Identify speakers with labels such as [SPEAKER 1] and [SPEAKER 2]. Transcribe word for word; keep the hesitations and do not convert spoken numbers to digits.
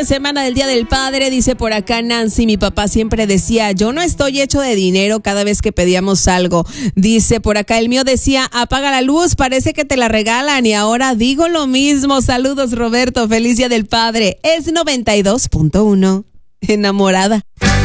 [SPEAKER 1] de semana del Día del Padre, dice por acá Nancy, mi papá siempre decía, yo no estoy hecho de dinero cada vez que pedíamos algo. Dice por acá, el mío decía, apaga la luz, parece que te la regalan y ahora digo lo mismo. Saludos, Roberto, feliz Día del Padre. Es noventa y dos punto uno. Enamorada.